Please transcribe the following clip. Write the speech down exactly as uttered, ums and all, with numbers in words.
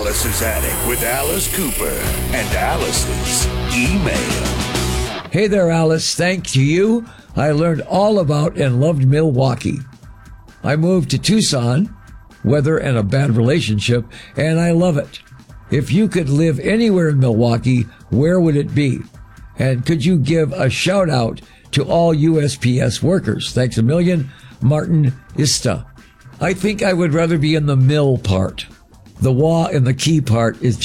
Alice's Attic with Alice Cooper and Alice's email. Hey there, Alice. Thanks to you, I learned all about and loved Milwaukee. I moved to Tucson, weather and a bad relationship, and I love it. If you could live anywhere in Milwaukee, where would it be? And could you give a shout out to all U S P S workers? Thanks a million, Martin Ista. I think I would rather be in the mill part. The wah in the key part is